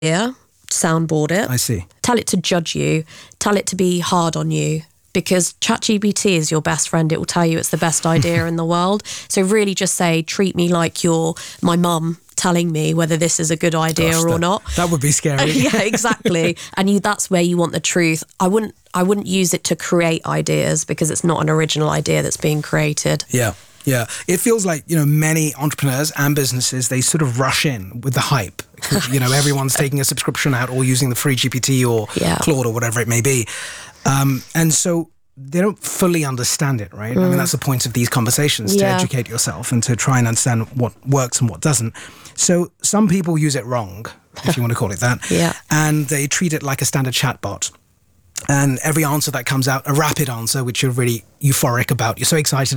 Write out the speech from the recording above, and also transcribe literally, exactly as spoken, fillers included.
idea, soundboard it. I see. Tell it to judge you. Tell it to be hard on you. Because ChatGPT is your best friend. It will tell you it's the best idea in the world. So really just say, treat me like you're my mum telling me whether this is a good idea Gosh, or that, not. That would be scary. Yeah, exactly. And you, that's where you want the truth. I wouldn't, I wouldn't use it to create ideas because it's not an original idea that's being created. Yeah. Yeah, it feels like, you know, many entrepreneurs and businesses, they sort of rush in with the hype. You know, everyone's taking a subscription out or using the free G P T or yeah. Claude or whatever it may be. Um, and so they don't fully understand it, right? Mm. I mean, that's the point of these conversations, yeah. to educate yourself and to try and understand what works and what doesn't. So some people use it wrong, if you want to call it that. Yeah. And they treat it like a standard chatbot. And every answer that comes out, a rapid answer, which you're really euphoric about, you're so excited